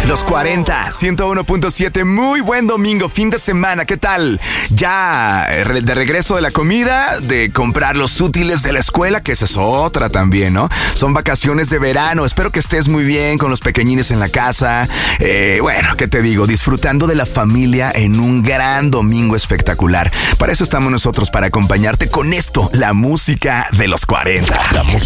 Los 40, 101.7, muy buen domingo, fin de semana, ¿qué tal? Ya de regreso de la comida, de comprar los útiles de la escuela, que esa es otra también, ¿no? Son vacaciones de verano, espero que estés muy bien con los pequeñines en la casa. Bueno, ¿qué te digo? Disfrutando de la familia en un gran domingo espectacular. Para eso estamos nosotros, para acompañarte con esto, la música de los 40. La música